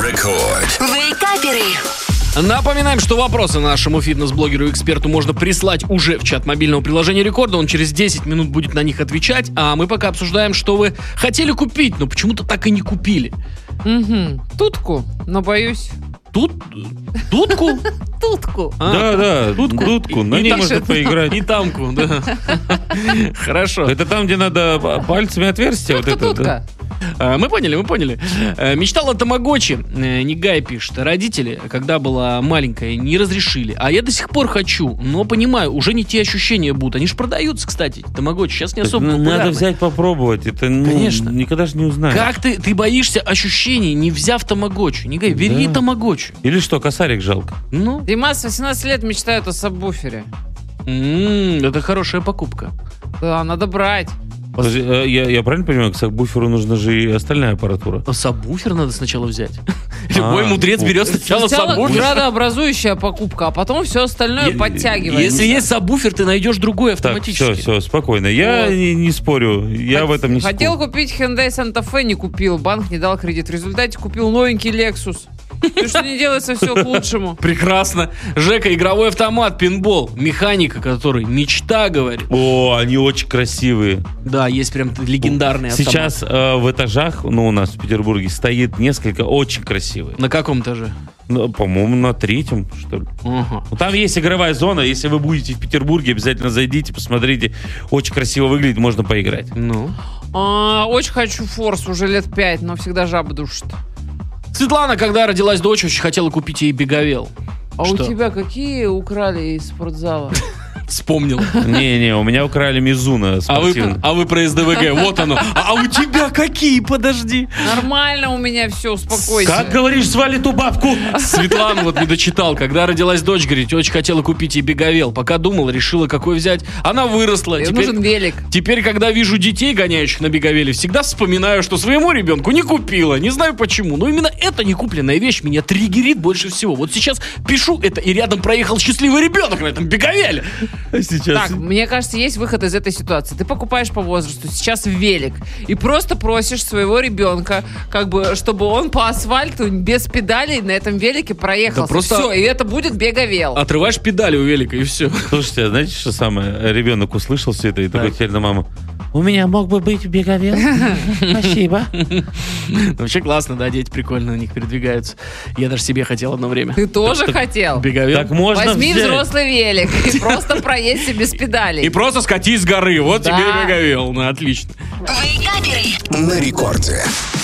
Рекорд. Вейкаперы. Напоминаем, что вопросы нашему фитнес-блогеру и эксперту можно прислать уже в чат мобильного приложения Рекорда. Он через 10 минут будет на них отвечать. А мы пока обсуждаем, что вы хотели купить, но почему-то так и не купили. Тутку, но боюсь. Тутку? Тутку. Да, тутку. На ней можно поиграть. И тамку, да. Хорошо. Это там, где надо пальцами отверстие? Вот это, да? Мы поняли. Мечтала о тамагочи. Нигай пишет. Родители, когда была маленькая, не разрешили. А я до сих пор хочу. Но понимаю, уже не те ощущения будут. Они же продаются, кстати. Тамагочи сейчас не особо популярны. Надо взять попробовать. Это Конечно. Никогда же не узнаешь. Как ты боишься ощущений, не взяв тамагочи? Нигай, бери тамагочи. Или что, косарик жалко? Ну, Димас 18 лет мечтает о сабвуфере. это хорошая покупка. Да, надо брать. Подожди, я правильно понимаю, к сабвуферу нужна же и остальная аппаратура? А сабвуфер надо сначала взять. Любой мудрец берет сначала сабвуфер. Градообразующая покупка, а потом все остальное подтягивается. Если есть сабвуфер, ты найдешь другой автоматически. Так, все, спокойно. Я не спорю, я в этом не спорю. Хотел купить Hyundai Santa Fe, не купил. Банк не дал кредит. В результате купил новенький Lexus. И что не делается, все к лучшему. Прекрасно. Жека, игровой автомат, пинбол, механика, который мечта, говорит. О, они очень красивые. Да, есть прям легендарный автомат. Сейчас в этажах, у нас в Петербурге стоит несколько очень красивых. На каком этаже? По-моему, на 3-м, что ли. Ага. Там есть игровая зона. Если вы будете в Петербурге, обязательно зайдите, посмотрите. Очень красиво выглядит, можно поиграть. Очень хочу Форс уже лет 5, но всегда жаба душит. Светлана, когда родилась дочь, очень хотела купить ей беговел. А Что? у тебя какие украли из спортзала? Вспомнил. Не, у меня украли Мизуна спортивный. А вы про СДВГ, вот оно. А у тебя какие? Подожди. Нормально у меня все, успокойся. Как говоришь, звали ту бабку? Светлана вот не дочитал. Когда родилась дочь, говорит, очень хотела купить ей беговел. Пока думала, решила, какой взять. Она выросла. Ей нужен велик. Теперь, когда вижу детей, гоняющих на беговеле, всегда вспоминаю, что своему ребенку не купила. Не знаю почему. Но именно эта некупленная вещь меня триггерит больше всего. Вот сейчас пишу это, и рядом проехал счастливый ребенок на этом беговеле. Сейчас. Так, мне кажется, есть выход из этой ситуации. Ты покупаешь по возрасту сейчас велик и просто просишь своего ребенка, чтобы он по асфальту без педалей на этом велике проехался. Да просто- Все, и это будет беговел. Отрываешь педали у велика, и все. Слушайте, знаете, что самое? Ребенок услышал все это и такой теперь на маму. У меня мог бы быть беговел. Спасибо. Вообще классно, да, дети прикольно на них передвигаются. Я даже себе хотел одно время. Ты тоже хотел? Беговел. Так можно Возьми взять. взрослый велик и просто проедься без педалей. И просто скатись с горы. Вот Да. тебе и беговел. Ну, отлично. Вейкаперы. На рекорде.